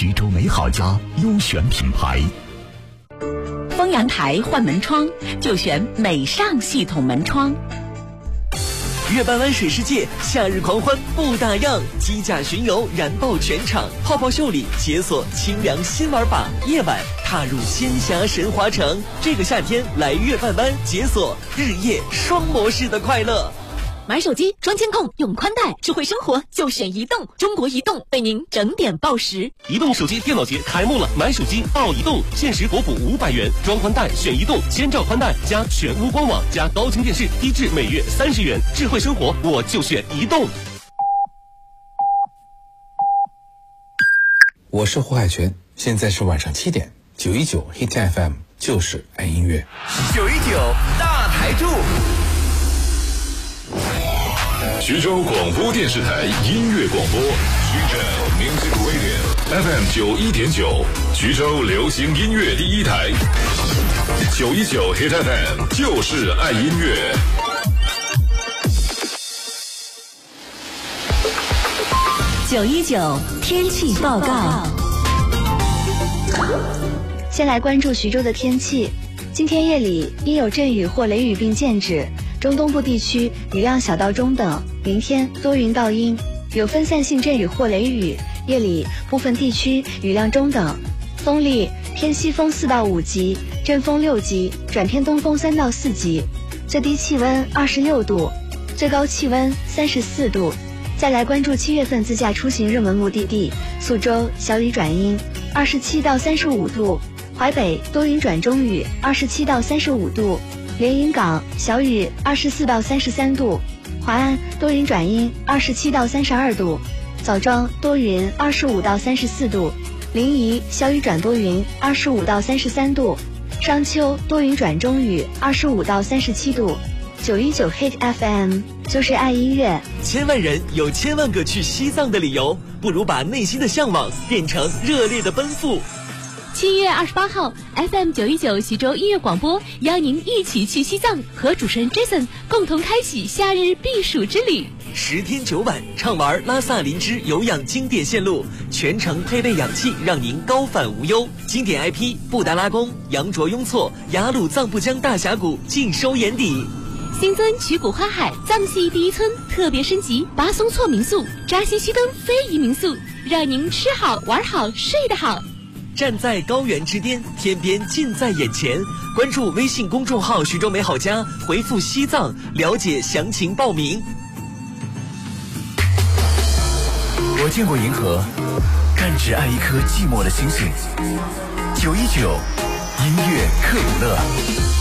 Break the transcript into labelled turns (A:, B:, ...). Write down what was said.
A: 徐州美好家优选品牌。
B: 丰阳台换门窗就选美尚系统门窗。
C: 月半湾水世界夏日狂欢不打烊，机甲巡游燃爆全场，泡泡秀里解锁清凉新玩法，夜晚踏入仙侠神华城。这个夏天来月半湾解锁日夜双模式的快乐。
D: 买手机装监控用宽带，智慧生活就选移动，中国移动为您整点报时。
E: 移动手机电脑节开幕了，买手机到移动，限时国补500元，装宽带选移动，千兆宽带加全屋光网加高清电视，低至每月30元。智慧生活我就选移动。
F: 我是胡海泉，现在是晚上7点，919 Hit FM 就是爱音乐。
G: 919大台柱。
H: 徐州广播电视台音乐广播，徐州 Music Radio FM 91.9，徐州流行音乐第一台。919 Hit FM 就是爱音乐。
B: 919天气报告。
I: 先来关注徐州的天气，今天夜里阴有阵雨或雷雨并见止。中东部地区雨量小到中等，明天多云到阴，有分散性阵雨或雷雨，夜里部分地区雨量中等，风力偏西风4到5级，阵风6级，转偏东风3到4级，最低气温26度，最高气温34度。再来关注7月份自驾出行热门目的地，宿州小雨转阴，27到35度，淮北多云转中雨，27到35度。连云港小雨24到33度，华安多云转阴27到32度，枣庄多云25到34度，临沂小雨转多云25到33度，商丘多云转中雨25到37度。919 Hit FM 就是爱音乐。
C: 千万人有千万个去西藏的理由，不如把内心的向往变成热烈的奔赴。
D: 7月28号 FM 919徐州音乐广播邀您一起去西藏，和主持人 Jason 共同开启夏日避暑之旅。
C: 10天9晚畅玩拉萨林芝有氧经典线路，全程配备氧气，让您高反无忧。经典 IP 布达拉宫、羊卓雍措、雅鲁藏布江大峡谷尽收眼底。
D: 新增曲谷花海藏系第一村特别升级巴松措民宿、扎西须登非遗民宿，让您吃好玩好睡得好。
C: 站在高原之巅，天边近在眼前。关注微信公众号徐州美好家，回复西藏了解详情报名。
G: 我见过银河，但只爱一颗寂寞的星星。919音乐克卜勒。